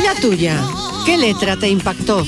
¿Y la tuya? ¿Qué letra te impactó?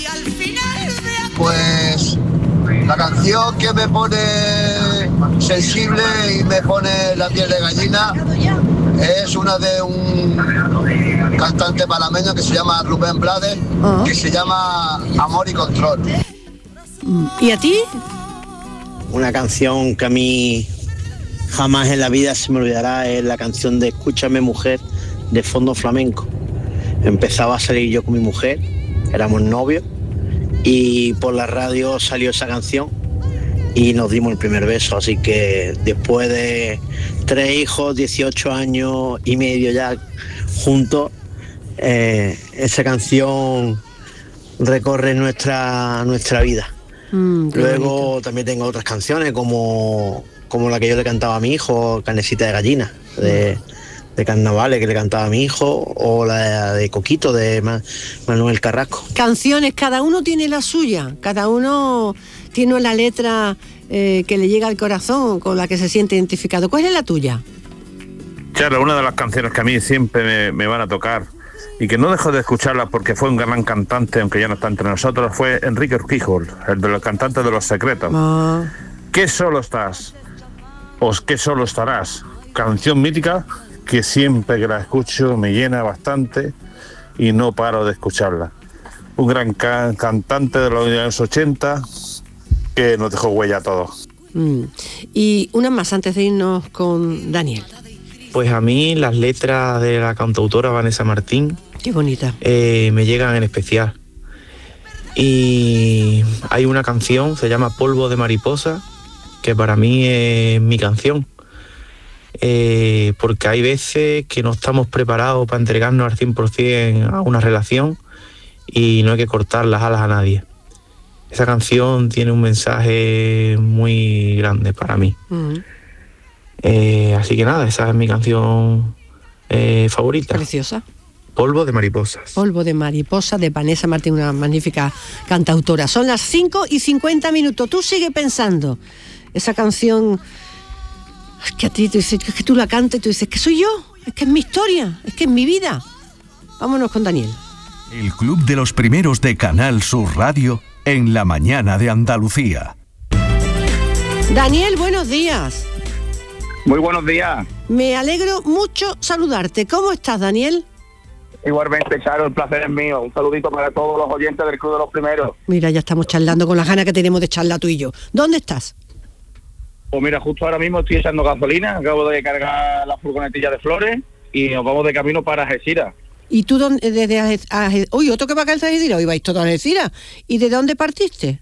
Pues la canción que me pone sensible y me pone la piel de gallina es una de un cantante panameño que se llama Rubén Blades, que se llama Amor y Control. ¿Y a ti? Una canción que a mí jamás en la vida se me olvidará es la canción de Escúchame Mujer, de Fondo Flamenco. Empezaba a salir yo con mi mujer, éramos novios, y por la radio salió esa canción y nos dimos el primer beso. Así que después de 3 hijos, 18 años y medio ya juntos, esa canción recorre nuestra vida. Luego bonito. También tengo otras canciones como la que yo le cantaba a mi hijo, Carnecita de Gallina, de Carnavales, que le cantaba a mi hijo, o la de Coquito, de Manuel Carrasco. Canciones, cada uno tiene la suya, cada uno tiene la letra que le llega al corazón, con la que se siente identificado. ¿Cuál es la tuya? Claro, una de las canciones que a mí siempre me van a tocar y que no dejo de escucharla porque fue un gran cantante, aunque ya no está entre nosotros, fue Enrique Urquijo, el de los cantantes de Los Secretos. ¿Qué solo estás? ¿O qué solo estarás? Canción mítica que siempre que la escucho me llena bastante y no paro de escucharla. Un gran cantante de los años 80 que nos dejó huella a todos. Y una más antes de irnos con Daniel. Pues a mí las letras de la cantautora Vanessa Martín, qué bonita, me llegan en especial. Y hay una canción, se llama Polvo de Mariposa, que para mí es mi canción. Porque hay veces que no estamos preparados para entregarnos al 100% a una relación y no hay que cortar las alas a nadie. Esa canción tiene un mensaje muy grande para mí. Así que nada, esa es mi canción favorita. Preciosa. Polvo de Mariposas. Polvo de Mariposa, de Vanessa Martín, una magnífica cantautora. Son las 5:50. Tú sigue pensando. Esa canción, es que a ti tú dices, es que tú la cantas y tú dices, que soy yo, es que es mi historia, es que es mi vida. Vámonos con Daniel. El Club de los Primeros de Canal Sur Radio en la mañana de Andalucía. Daniel, buenos días. Muy buenos días. Me alegro mucho saludarte. ¿Cómo estás, Daniel? Igualmente, Charo, el placer es mío. Un saludito para todos los oyentes del Club de los Primeros. Mira, ya estamos charlando con las ganas que tenemos de charlar tú y yo. ¿Dónde estás? Pues mira, justo ahora mismo estoy echando gasolina, acabo de cargar la furgonetilla de Flores y nos vamos de camino para Algeciras. ¿Y tú dónde, desde Algeciras? Uy, otro que va a Algeciras, hoy vais todos a Algeciras. ¿Y de dónde partiste?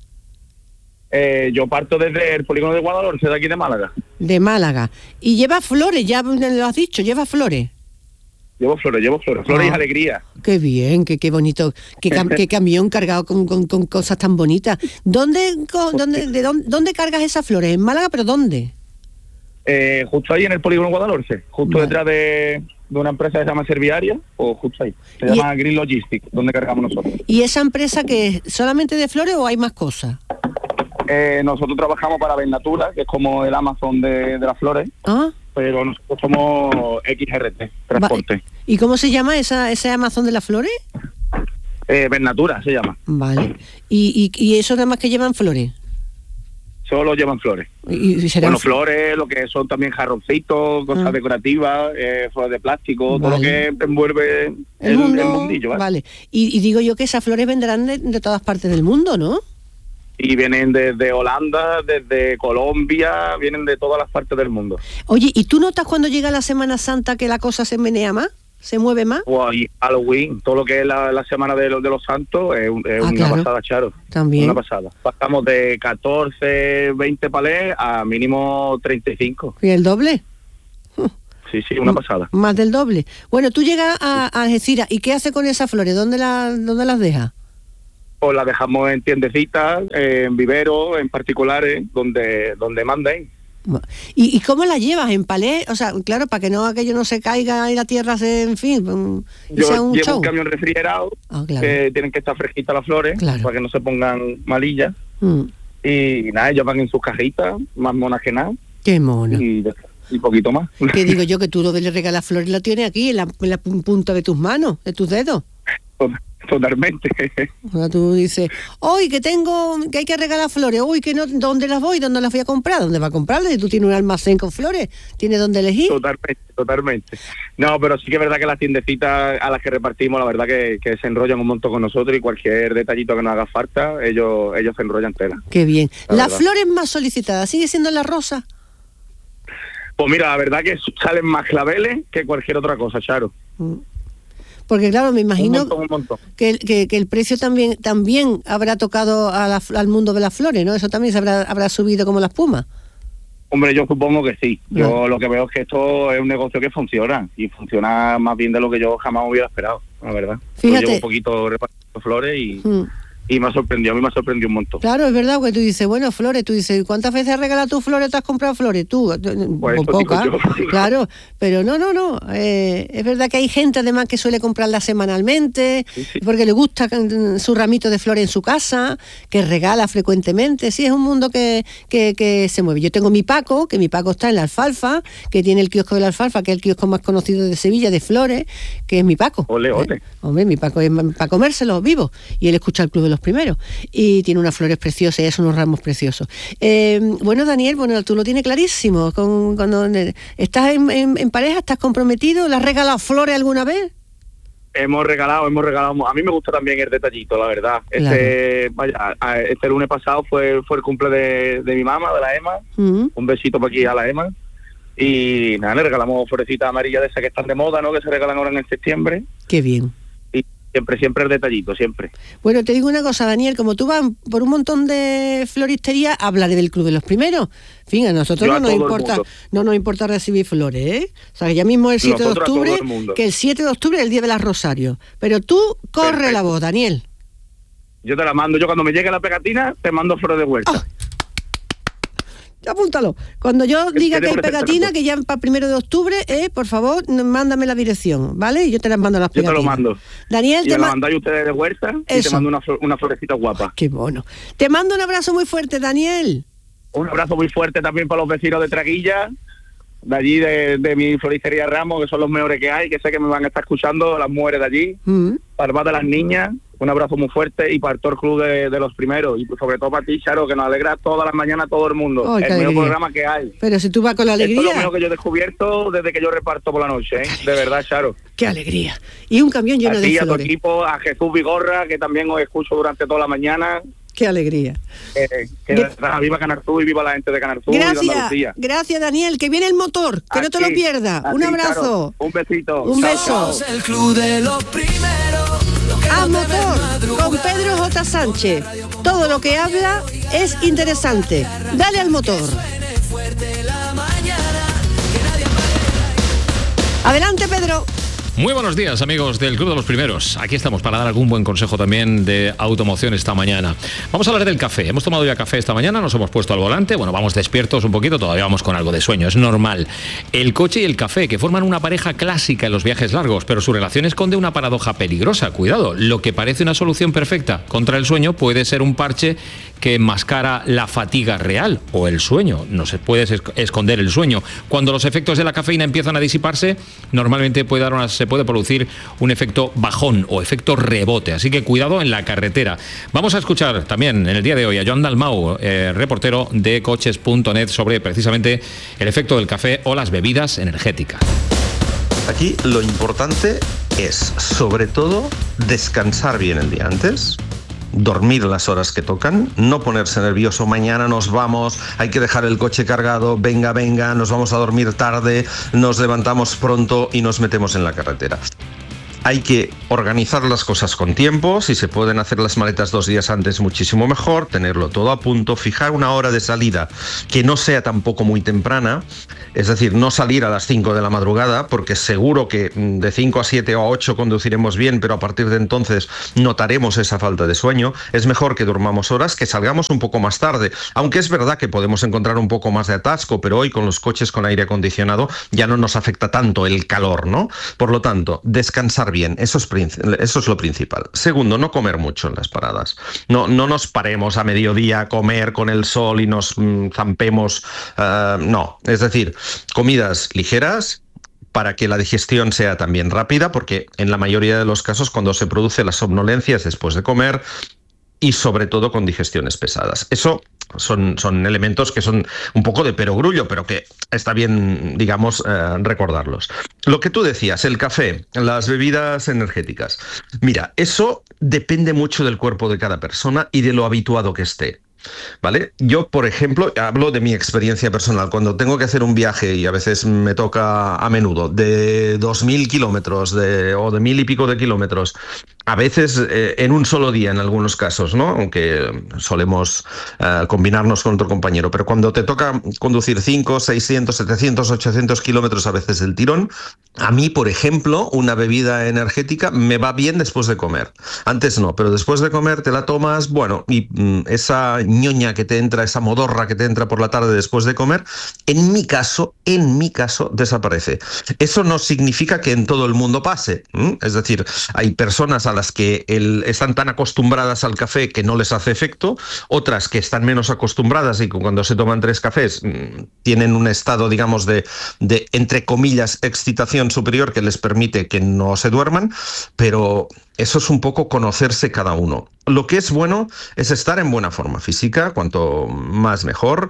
Yo parto desde el polígono de Guadalhorce, de aquí de Málaga. De Málaga. Y lleva flores, ya lo has dicho, lleva flores. Llevo flores y alegría. Qué bien, qué bonito, qué camión cargado con cosas tan bonitas. ¿Dónde cargas esas flores? ¿En Málaga, pero dónde? Justo ahí en el polígono Guadalhorce, justo detrás de una empresa que se llama Serviaria, o justo ahí. Se llama Green Logistics, donde cargamos nosotros. ¿Y esa empresa que es solamente de flores o hay más cosas? Nosotros trabajamos para Vennatura, que es como el Amazon de las flores. Pero nosotros somos XRT, transporte. ¿Y cómo se llama ese Amazon de las flores? Vennatura se llama. Vale. ¿Y eso nada más que llevan flores? Solo llevan flores. Bueno, flores, lo que son también jarroncitos, cosas decorativas, flores de plástico, todo lo que envuelve el mundillo. ¿Vale? Y digo yo que esas flores vendrán de todas partes del mundo, ¿no? Y vienen desde Holanda, desde Colombia, vienen de todas las partes del mundo. Oye, ¿y tú notas cuando llega la Semana Santa que la cosa se menea más? ¿Se mueve más? Y Halloween, todo lo que es la Semana de los Santos es una pasada, Charo. También. Una pasada. Pasamos de 14, 20 palés a mínimo 35. ¿Y el doble? Sí, una pasada. Más del doble. Bueno, tú llegas a Algeciras, ¿y qué hace con esas flores? ¿Dónde las dejas? Pues las dejamos en tiendecitas, en viveros, en particulares, donde manden. ¿Y cómo la llevas? ¿En palé? O sea, claro, para que aquello no se caiga y la tierra en fin, yo sea un llevo show. Un camión refrigerado, que tienen que estar fresquitas las flores, para que no se pongan malillas. Y nada, ellos van en sus cajitas, más monas que nada. Qué mona. Y poquito más. Que digo yo que tú lo de le regalar flores lo tienes aquí, en la punta de tus manos, de tus dedos. Totalmente. Ahora tú dices, hoy que hay que regalar flores, uy, que no, ¿dónde las voy? ¿Dónde las voy a comprar? ¿Dónde va a comprarlas? Si tú tienes un almacén con flores, tienes dónde elegir. Totalmente. No, pero sí que es verdad que las tiendecitas a las que repartimos, la verdad que se enrollan un montón con nosotros y cualquier detallito que nos haga falta, ellos se enrollan tela. Qué bien. ¿Las flores más solicitadas sigue siendo la rosa? Pues mira, la verdad que salen más claveles que cualquier otra cosa, Charo. Porque claro, me imagino un montón. Que el precio también habrá tocado al mundo de las flores, ¿no? Eso también se habrá subido como la espuma. Hombre, yo supongo que sí. Yo lo que veo es que esto es un negocio que funciona, y funciona más bien de lo que yo jamás hubiera esperado, la verdad. Fíjate. Yo llevo un poquito repartiendo flores y me ha sorprendido, a mí me ha sorprendido un montón. Claro, es verdad, porque tú dices, bueno, flores, tú dices, ¿cuántas veces has regalado tus flores, te has comprado flores? Tú, pues pocas, claro, pero no, es verdad que hay gente además que suele comprarlas semanalmente, sí. Porque le gusta su ramito de flores en su casa, que regala frecuentemente, sí, es un mundo que se mueve. Yo tengo mi Paco, que mi Paco está en la Alfalfa, que tiene el kiosco de la Alfalfa, que es el kiosco más conocido de Sevilla, de flores, que es mi Paco. Ole. Hombre, mi Paco es para comérselo vivo, y él escucha el Club de los Primeros, y tiene unas flores preciosas y unos ramos preciosos. Bueno, Daniel, tú lo tienes clarísimo. Cuando estás en pareja, estás comprometido, ¿le has regalado flores alguna vez? Hemos regalado. A mí me gusta también el detallito, la verdad. Claro. Este lunes pasado fue el cumple de mi mamá, de la Emma. Un besito para aquí a la Emma. Y nada, le regalamos florecitas amarillas de esas que están de moda, ¿no? Que se regalan ahora en el septiembre. Qué bien. Siempre el detallito, siempre. Bueno, te digo una cosa, Daniel, como tú vas por un montón de floristerías, hablaré del Club de los Primeros. En fin, a nosotros no nos importa recibir flores, ¿eh? O sea, que ya mismo el 7 de octubre, que el 7 de octubre es el Día de las Rosarios. Pero tú corre Perfecto. La voz, Daniel. Yo te la mando, yo cuando me llegue la pegatina, te mando flores de vuelta. Oh. Apúntalo. Cuando yo diga que hay pegatina, que ya para el 1 de octubre, por favor, mándame la dirección, ¿vale? Y yo te las mando las pegatinas. Yo te lo mando. Daniel, y me lo mandáis ustedes de vuelta y te mando una florecita guapa. Qué mono. Te mando un abrazo muy fuerte, Daniel. Un abrazo muy fuerte también para los vecinos de Traguilla, de allí de mi floristería Ramos, que son los mejores que hay, que sé que me van a estar escuchando, las mujeres de allí, para más de las niñas. Un abrazo muy fuerte y para todo el Club de los Primeros y sobre todo para ti, Charo, que nos alegra todas las mañanas a todo el mundo. Oh, el mejor programa que hay. Pero si tú vas con la alegría. Esto es lo mejor que yo he descubierto desde que yo reparto por la noche, ¿eh? De verdad, Charo. Qué alegría. Y un camión lleno de flores. A tu equipo, a Jesús Vigorra, que también os escucho durante toda la mañana. Qué alegría. Viva Canal Sur y viva la gente de Canal Sur. Gracias, Daniel. Que viene el motor, que no te lo pierdas. Un abrazo. Charo. Un besito. Un beso. El Club de los Primeros. A motor con Pedro J. Sánchez. Todo lo que habla es interesante. Dale al motor. Adelante, Pedro. Muy buenos días, amigos del Club de los Primeros. Aquí estamos para dar algún buen consejo también de automoción esta mañana. Vamos a hablar del café. Hemos tomado ya café esta mañana, nos hemos puesto al volante. Bueno, vamos despiertos un poquito, todavía vamos con algo de sueño, es normal. El coche y el café, que forman una pareja clásica en los viajes largos, pero su relación esconde una paradoja peligrosa. Cuidado, lo que parece una solución perfecta contra el sueño puede ser un parche que enmascara la fatiga real o el sueño. No se puede esconder el sueño. Cuando los efectos de la cafeína empiezan a disiparse, normalmente se puede producir un efecto bajón o efecto rebote. Así que cuidado en la carretera. Vamos a escuchar también en el día de hoy a Joan Dalmau, reportero de coches.net, sobre precisamente el efecto del café o las bebidas energéticas. Aquí lo importante es, sobre todo, descansar bien el día antes, dormir las horas que tocan, no ponerse nervioso, mañana nos vamos, hay que dejar el coche cargado, venga, nos vamos a dormir tarde, nos levantamos pronto y nos metemos en la carretera. Hay que organizar las cosas con tiempo, si se pueden hacer las maletas 2 días antes muchísimo mejor, tenerlo todo a punto, fijar una hora de salida que no sea tampoco muy temprana, es decir, no salir a las 5 de la madrugada, porque seguro que de 5 a 7 o a 8 conduciremos bien, pero a partir de entonces notaremos esa falta de sueño. Es mejor que durmamos horas, que salgamos un poco más tarde, aunque es verdad que podemos encontrar un poco más de atasco, pero hoy con los coches con aire acondicionado ya no nos afecta tanto el calor, ¿no? Por lo tanto, descansar bien, eso es lo principal. Segundo, no comer mucho en las paradas. No nos paremos a mediodía a comer con el sol y nos zampemos. No, es decir, comidas ligeras, para que la digestión sea también rápida, porque en la mayoría de los casos cuando se produce la somnolencia es después de comer, y sobre todo con digestiones pesadas. Eso son elementos que son un poco de perogrullo, pero que está bien, digamos, recordarlos. Lo que tú decías, el café, las bebidas energéticas. Mira, eso depende mucho del cuerpo de cada persona y de lo habituado que esté. ¿Vale? Yo, por ejemplo, hablo de mi experiencia personal. Cuando tengo que hacer un viaje, y a veces me toca a menudo, de 2.000 kilómetros o de 1.000 y pico de kilómetros, a veces en un solo día en algunos casos, ¿no? Aunque solemos combinarnos con otro compañero, pero cuando te toca conducir 5, 600, 700, 800 kilómetros a veces del tirón, a mí, por ejemplo, una bebida energética me va bien después de comer. Antes no, pero después de comer te la tomas, bueno, y esa ñoña que te entra, esa modorra que te entra por la tarde después de comer, en mi caso, desaparece. Eso no significa que en todo el mundo pase. Es decir, hay personas a las que están tan acostumbradas al café que no les hace efecto, otras que están menos acostumbradas y que cuando se toman 3 cafés tienen un estado, digamos, de entre comillas, excitación superior que les permite que no se duerman, pero eso es un poco conocerse cada uno. Lo que es bueno es estar en buena forma física, cuanto más mejor,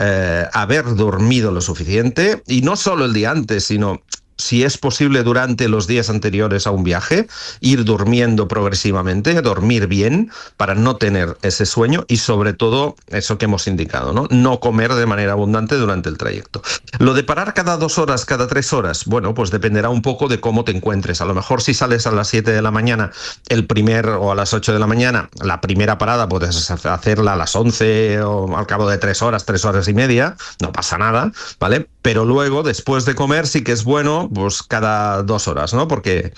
haber dormido lo suficiente, y no solo el día antes, sino, si es posible, durante los días anteriores a un viaje, ir durmiendo progresivamente, dormir bien para no tener ese sueño, y sobre todo eso que hemos indicado, no comer de manera abundante durante el trayecto. Lo de parar cada 2 horas, cada 3 horas, bueno, pues dependerá un poco de cómo te encuentres. A lo mejor si sales a las 7 de la mañana o a las 8 de la mañana, la primera parada puedes hacerla a las 11 o al cabo de 3 horas y media, no pasa nada, ¿vale? Pero luego, después de comer, sí que es bueno, pues cada 2 horas, ¿no? Porque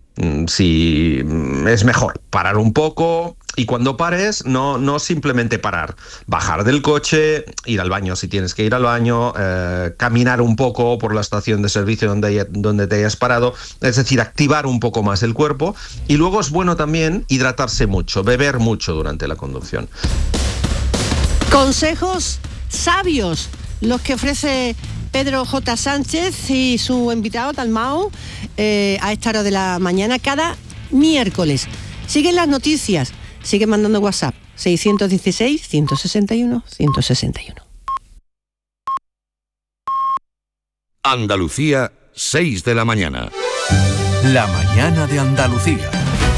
si es mejor parar un poco, y cuando pares, no simplemente parar, bajar del coche, ir al baño si tienes que ir al baño, caminar un poco por la estación de servicio donde te hayas parado, es decir, activar un poco más el cuerpo. Y luego es bueno también hidratarse mucho, beber mucho durante la conducción. Consejos sabios los que ofrece Pedro J. Sánchez y su invitado Dalmau a esta hora de la mañana cada miércoles. Siguen las noticias, sigue mandando WhatsApp 616-161-161. Andalucía, 6 de la mañana. La mañana de Andalucía.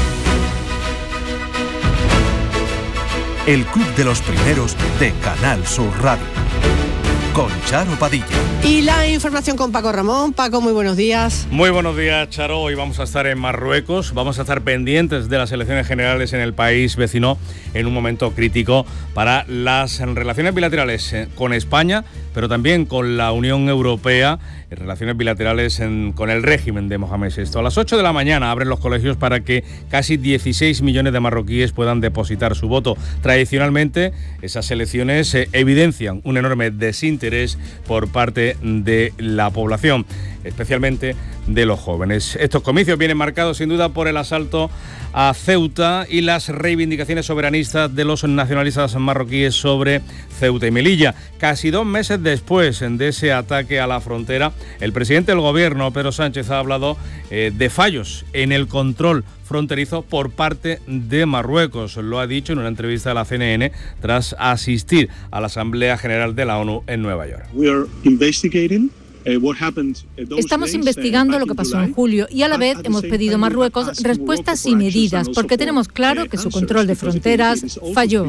El Club de los Primeros de Canal Sur Radio. Con Charo Padilla. Y la información con Paco Ramón. Paco, muy buenos días. Muy buenos días, Charo. Hoy vamos a estar en Marruecos, vamos a estar pendientes de las elecciones generales en el país vecino en un momento crítico para las relaciones bilaterales con España, pero también con la Unión Europea, relaciones bilaterales con el régimen de Mohamed VI. A las 8 de la mañana abren los colegios para que casi 16 millones de marroquíes puedan depositar su voto. Tradicionalmente, esas elecciones evidencian un enorme desinterés por parte de la población, especialmente de los jóvenes. Estos comicios vienen marcados sin duda por el asalto a Ceuta y las reivindicaciones soberanistas de los nacionalistas marroquíes sobre Ceuta y Melilla. Casi 2 meses después de ese ataque a la frontera, el presidente del gobierno, Pedro Sánchez, ha hablado de fallos en el control fronterizo por parte de Marruecos. Lo ha dicho en una entrevista a la CNN tras asistir a la Asamblea General de la ONU en Nueva York. Estamos investigando lo que pasó en julio y a la vez hemos pedido a Marruecos respuestas y medidas porque tenemos claro que su control de fronteras falló.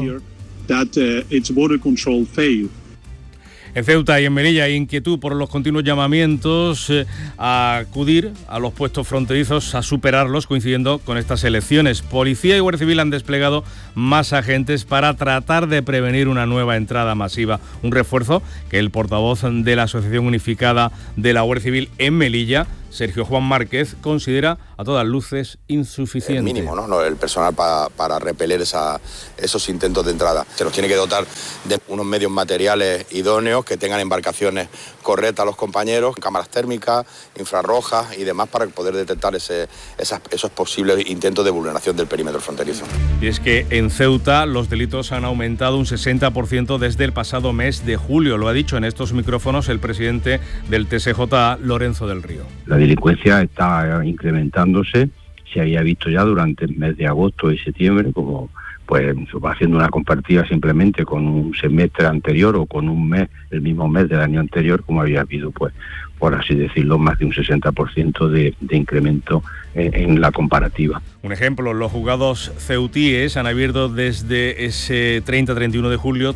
En Ceuta y en Melilla hay inquietud por los continuos llamamientos a acudir a los puestos fronterizos, a superarlos, coincidiendo con estas elecciones. Policía y Guardia Civil han desplegado más agentes para tratar de prevenir una nueva entrada masiva. Un refuerzo que el portavoz de la Asociación Unificada de la Guardia Civil en Melilla, Sergio Juan Márquez, considera a todas luces insuficiente. El mínimo, ¿no? El personal para repeler esos intentos de entrada. Se nos tiene que dotar de unos medios materiales idóneos que tengan embarcaciones correctas a los compañeros, cámaras térmicas, infrarrojas y demás para poder detectar esos posibles intentos de vulneración del perímetro fronterizo. Y es que en Ceuta los delitos han aumentado un 60% desde el pasado mes de julio. Lo ha dicho en estos micrófonos el presidente del TSJA, Lorenzo del Río. La delincuencia está incrementándose. Se había visto ya durante el mes de agosto y septiembre, como pues haciendo una comparativa simplemente con un semestre anterior o con un mes, el mismo mes del año anterior, como había habido, pues, por así decirlo, más de un 60% de incremento en la comparativa. Un ejemplo, los juzgados ceutíes han abierto desde ese 30-31 de julio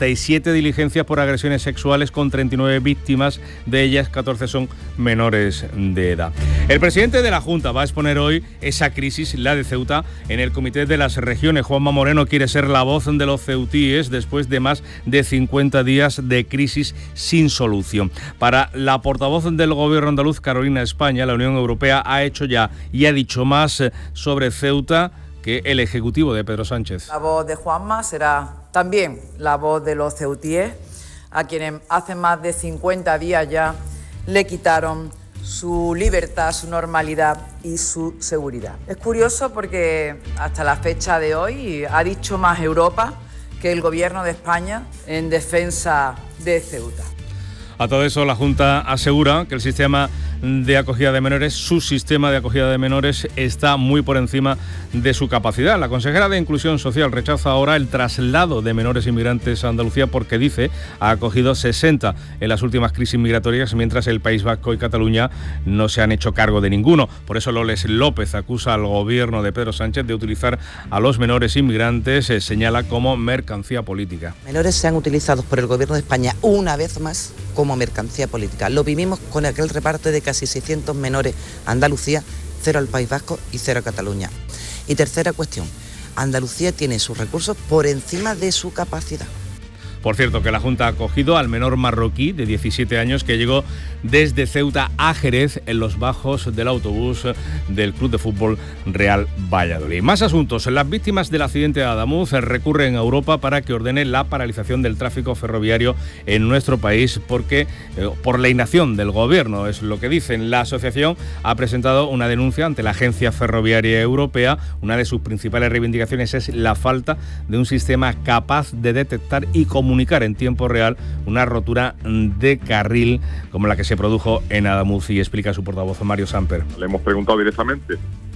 37 diligencias por agresiones sexuales con 39 víctimas, de ellas 14 son menores de edad. El presidente de la Junta va a exponer hoy esa crisis, la de Ceuta, en el Comité de las Regiones. Juanma Moreno quiere ser la voz de los ceutíes después de más de 50 días de crisis sin solución. Para la portavoz del gobierno andaluz, Carolina España, la Unión Europea ha hecho ya y ha dicho más sobre Ceuta que el ejecutivo de Pedro Sánchez. La voz de Juanma será también la voz de los ceutíes, a quienes hace más de 50 días ya le quitaron su libertad, su normalidad y su seguridad. Es curioso porque hasta la fecha de hoy ha dicho más Europa que el gobierno de España en defensa de Ceuta. A todo eso, la Junta asegura que el sistema de acogida de menores, su sistema de acogida de menores, está muy por encima de su capacidad. La consejera de Inclusión Social rechaza ahora el traslado de menores inmigrantes a Andalucía porque, dice, ha acogido 60 en las últimas crisis migratorias, mientras el País Vasco y Cataluña no se han hecho cargo de ninguno. Por eso Loles López acusa al gobierno de Pedro Sánchez de utilizar a los menores inmigrantes, señala como mercancía política. Menores sean utilizados por el gobierno de España una vez más como mercancía política. Lo vivimos con aquel reparto de casi 600 menores a Andalucía, 0 al País Vasco y 0 a Cataluña. Y tercera cuestión, Andalucía tiene sus recursos por encima de su capacidad. Por cierto, que la Junta ha acogido al menor marroquí de 17 años que llegó desde Ceuta a Jerez en los bajos del autobús del Club de Fútbol Real Valladolid. Más asuntos. Las víctimas del accidente de Adamuz recurren a Europa para que ordene la paralización del tráfico ferroviario en nuestro país porque por la inacción del gobierno, es lo que dicen. La asociación ha presentado una denuncia ante la Agencia Ferroviaria Europea. Una de sus principales reivindicaciones es la falta de un sistema capaz de detectar y comunicar en tiempo real una rotura de carril como la que se produjo en Adamuz, y explica su portavoz Mario Samper. Le hemos preguntado directamente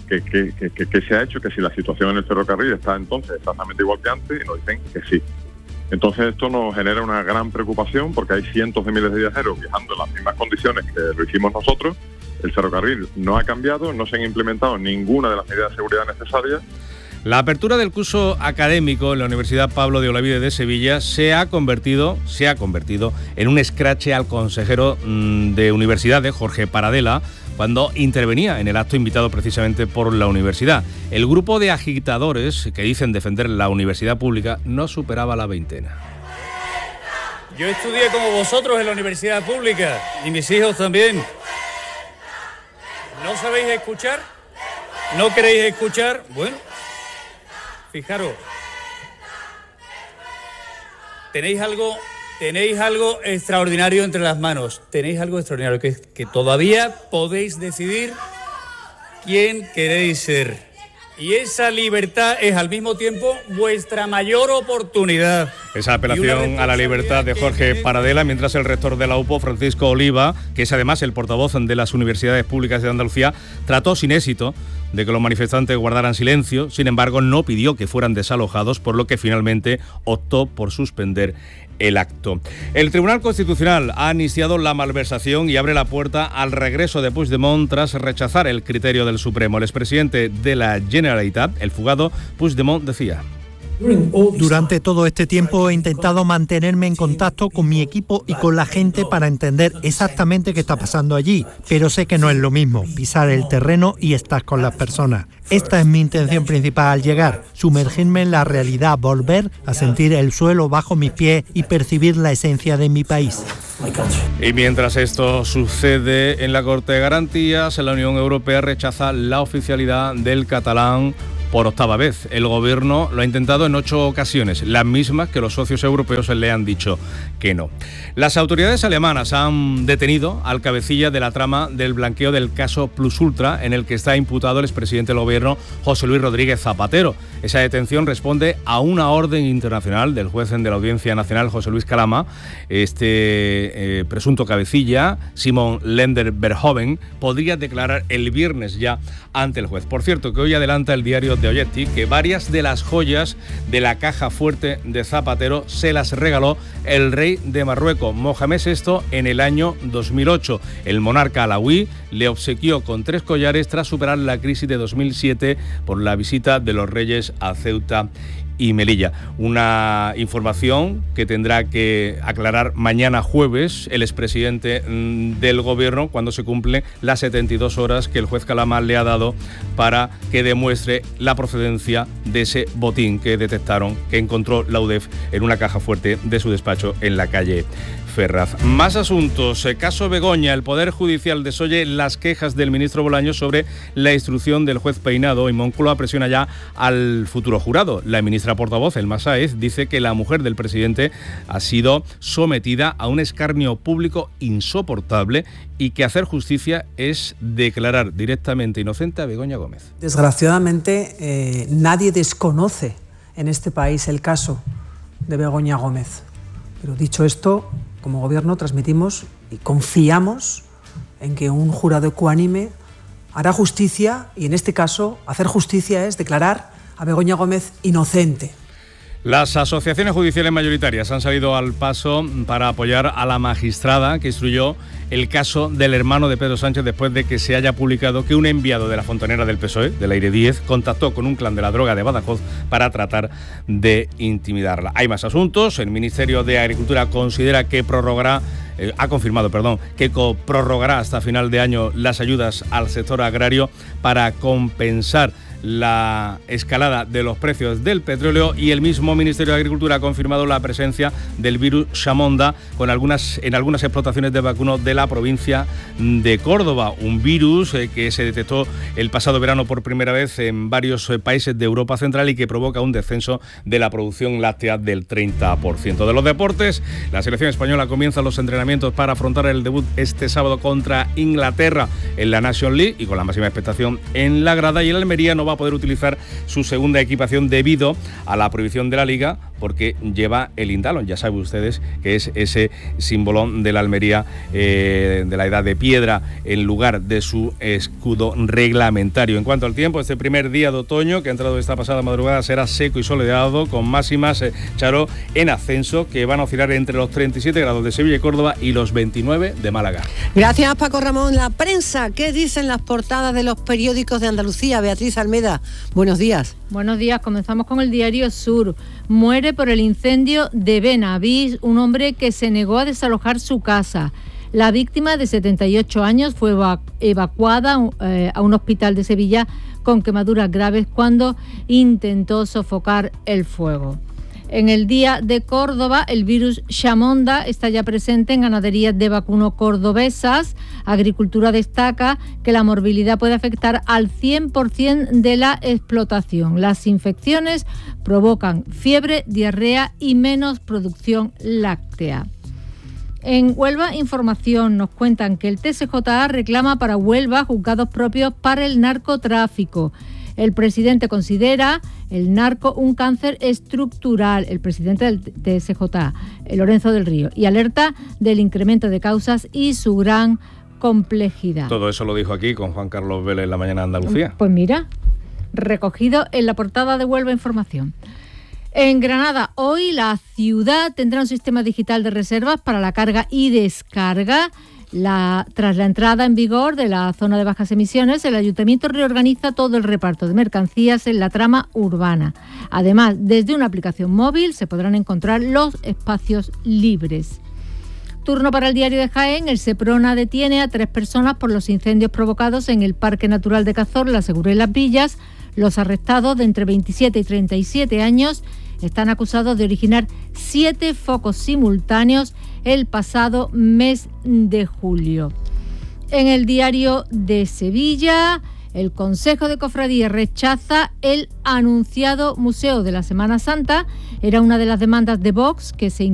qué se ha hecho, que si la situación en el ferrocarril está entonces exactamente igual que antes, y nos dicen que sí. Entonces esto nos genera una gran preocupación porque hay cientos de miles de viajeros viajando en las mismas condiciones que lo hicimos nosotros. El ferrocarril no ha cambiado, no se han implementado ninguna de las medidas de seguridad necesarias. La apertura del curso académico en la Universidad Pablo de Olavide de Sevilla se ha convertido en un escrache al consejero de Universidades, Jorge Paradela, cuando intervenía en el acto invitado precisamente por la universidad. El grupo de agitadores que dicen defender la universidad pública no superaba la veintena. Yo estudié como vosotros en la universidad pública y mis hijos también. ¿No sabéis escuchar? ¿No queréis escuchar? Bueno, fijaros, tenéis algo extraordinario entre las manos. Tenéis algo extraordinario, que todavía podéis decidir quién queréis ser. Y esa libertad es al mismo tiempo vuestra mayor oportunidad. Esa apelación a la libertad de Jorge Paradela, mientras el rector de la UPO, Francisco Oliva, que es además el portavoz de las universidades públicas de Andalucía, trató sin éxito de que los manifestantes guardaran silencio. Sin embargo, no pidió que fueran desalojados, por lo que finalmente optó por suspender el acto. El Tribunal Constitucional ha amnistiado la malversación y abre la puerta al regreso de Puigdemont tras rechazar el criterio del Supremo. El expresidente de la Generalitat, el fugado Puigdemont, decía: durante todo este tiempo he intentado mantenerme en contacto con mi equipo y con la gente para entender exactamente qué está pasando allí, pero sé que no es lo mismo pisar el terreno y estar con las personas. Esta es mi intención principal al llegar, sumergirme en la realidad, volver a sentir el suelo bajo mis pies y percibir la esencia de mi país. Y mientras esto sucede en la Corte de Garantías, la Unión Europea rechaza la oficialidad del catalán por octava vez. El gobierno lo ha intentado en 8 ocasiones, las mismas que los socios europeos le han dicho que no. Las autoridades alemanas han detenido al cabecilla de la trama del blanqueo del caso Plus Ultra, en el que está imputado el expresidente del gobierno, José Luis Rodríguez Zapatero. Esa detención responde a una orden internacional del juez de la Audiencia Nacional, José Luis Calama. Este presunto cabecilla, Simon Lender-Verhoeven, podría declarar el viernes ya ante el juez. Por cierto, que hoy adelanta el diario de Oggetti que varias de las joyas de la caja fuerte de Zapatero se las regaló el rey de Marruecos, Mohamed VI, en el año 2008. El monarca alauí le obsequió con 3 collares tras superar la crisis de 2007 por la visita de los reyes a Ceuta y Melilla. Una información que tendrá que aclarar mañana jueves el expresidente del gobierno cuando se cumplen las 72 horas que el juez Calama le ha dado para que demuestre la procedencia de ese botín que detectaron, que encontró la UDEF en una caja fuerte de su despacho en la calle Ferraz. Más asuntos. Caso Begoña. El Poder Judicial desoye las quejas del ministro Bolaños sobre la instrucción del juez Peinado y Moncloa presiona ya al futuro jurado. La ministra portavoz, Elma Sáez, dice que la mujer del presidente ha sido sometida a un escarnio público insoportable y que hacer justicia es declarar directamente inocente a Begoña Gómez. Desgraciadamente, nadie desconoce en este país el caso de Begoña Gómez. Pero dicho esto, como gobierno transmitimos y confiamos en que un jurado ecuánime hará justicia y en este caso hacer justicia es declarar a Begoña Gómez inocente. Las asociaciones judiciales mayoritarias han salido al paso para apoyar a la magistrada que instruyó el caso del hermano de Pedro Sánchez después de que se haya publicado que un enviado de la fontanera del PSOE, del Aire 10, contactó con un clan de la droga de Badajoz para tratar de intimidarla. Hay más asuntos. El Ministerio de Agricultura considera que ha confirmado que prorrogará hasta final de año las ayudas al sector agrario para compensar la escalada de los precios del petróleo, y el mismo Ministerio de Agricultura ha confirmado la presencia del virus Chamonda en algunas explotaciones de vacuno de la provincia de Córdoba, un virus que se detectó el pasado verano por primera vez en varios países de Europa Central y que provoca un descenso de la producción láctea del 30%. De los deportes, la selección española comienza los entrenamientos para afrontar el debut este sábado contra Inglaterra en la Nations League y con la máxima expectación en la grada, y el Almería no va a poder utilizar su segunda equipación debido a la prohibición de la Liga porque lleva el Indalon, ya saben ustedes que es ese símbolo de la Almería de la Edad de Piedra en lugar de su escudo reglamentario. En cuanto al tiempo, este primer día de otoño que ha entrado esta pasada madrugada será seco y soleado con máximas, Charo, en ascenso que van a oscilar entre los 37 grados de Sevilla y Córdoba y los 29 de Málaga. Gracias, Paco Ramón. La prensa, ¿qué dicen las portadas de los periódicos de Andalucía? Beatriz Almeda, buenos días. Buenos días, comenzamos con el Diario Sur. Muere por el incendio de Benavís un hombre que se negó a desalojar su casa. La víctima, de 78 años, fue evacuada a un hospital de Sevilla con quemaduras graves cuando intentó sofocar el fuego. En el Día de Córdoba, el virus Chamonda está ya presente en ganaderías de vacuno cordobesas. Agricultura destaca que la morbilidad puede afectar al 100% de la explotación. Las infecciones provocan fiebre, diarrea y menos producción láctea. En Huelva Información nos cuentan que el TSJA reclama para Huelva juzgados propios para el narcotráfico. El presidente considera el narco un cáncer estructural, el presidente del TSJA, Lorenzo del Río, y alerta del incremento de causas y su gran complejidad. Todo eso lo dijo aquí con Juan Carlos Vélez en La Mañana de Andalucía. Pues mira, recogido en la portada de Huelva Información. En Granada, hoy la ciudad tendrá un sistema digital de reservas para la carga y descarga. Tras la entrada en vigor de la zona de bajas emisiones, el Ayuntamiento reorganiza todo el reparto de mercancías en la trama urbana. Además, desde una aplicación móvil se podrán encontrar los espacios libres. Turno para el Diario de Jaén. El Seprona detiene a 3 personas por los incendios provocados en el Parque Natural de Cazorla, La Segura y Las Villas. Los arrestados, de entre 27 y 37 años, están acusados de originar 7 focos simultáneos el pasado mes de julio. En el Diario de Sevilla, El Consejo de Cofradías rechaza el anunciado Museo de la Semana Santa. Era una de las demandas de Vox, que se